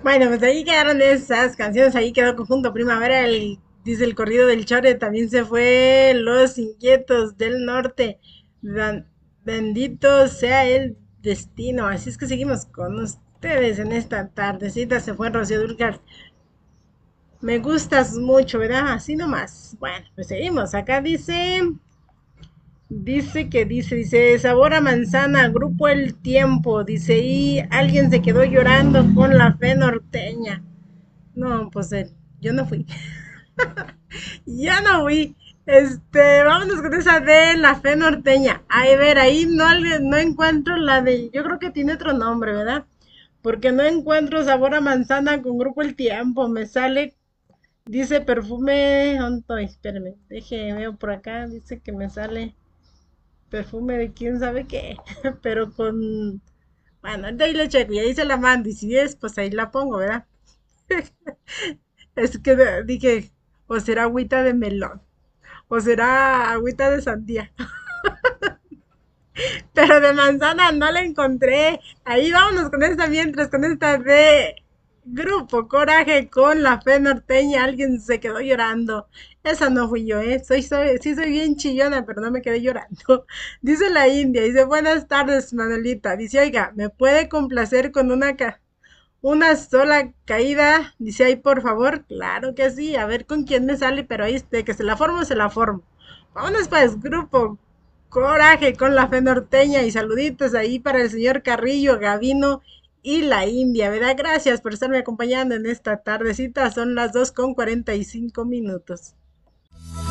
Bueno, pues ahí quedaron esas canciones, ahí quedó Conjunto Primavera, dice el corrido del Chore, también se fue Los Inquietos del Norte, Dan- bendito sea el destino, así es que seguimos con ustedes en esta tardecita, se fue Rocío Dúrcal, me gustas mucho, ¿verdad? Así nomás, bueno, pues seguimos, acá dice, sabor a manzana, grupo El Tiempo, dice, y alguien se quedó llorando con la fe norteña. No, pues yo no fui. Ya no fui. Vámonos con esa de la fe norteña. A ver, ahí no encuentro la de. Yo creo que tiene otro nombre, ¿verdad? Porque no encuentro sabor a manzana con grupo El Tiempo. Me sale, dice perfume. ¿Dónde estoy? Espérame, deje, veo por acá. Dice que me sale perfume de quién sabe qué. Pero con. Bueno, de ahí le checo y ahí se la mando. Y si es, pues ahí la pongo, ¿verdad? Es que dije, o será agüita de melón, o será agüita de sandía, pero de manzana no la encontré. Ahí vámonos con esta mientras, con esta de Grupo Coraje con la fe norteña. Alguien se quedó llorando. Esa no fui yo, ¿eh? Sí soy bien chillona, pero no me quedé llorando. Dice la India, dice, buenas tardes, Manuelita. Dice, oiga, ¿me puede complacer con una sola caída? Dice ahí, por favor. Claro que sí. A ver con quién me sale, pero ahí de que se la formo, se la formo. Vámonos pues, grupo. Coraje con la fe norteña y saluditos ahí para el señor Carrillo, Gavino y la India, ¿verdad? Gracias por estarme acompañando en esta tardecita. Son las 2:45.